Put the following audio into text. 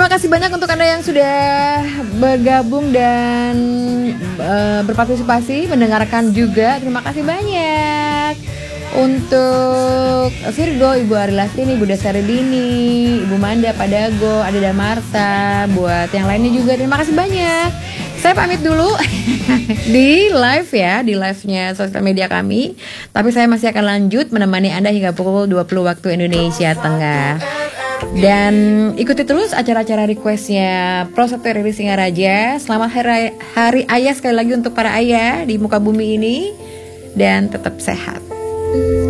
Terima kasih banyak untuk Anda yang sudah bergabung dan berpartisipasi, mendengarkan juga. Terima kasih banyak. Untuk Virgo, Ibu Ari Lastini, Ibu Dasaridini, Ibu Manda, Pak Dago, Ada dan Marta. Buat yang lainnya juga terima kasih banyak. Saya pamit dulu di live ya, di live-nya sosial media kami. Tapi saya masih akan lanjut menemani Anda hingga pukul 20 waktu Indonesia Tengah. Dan ikuti terus acara-acara requestnya Prasetyo Riri Singaraja. Selamat hari Ayah sekali lagi untuk para ayah di muka bumi ini. Dan tetap sehat.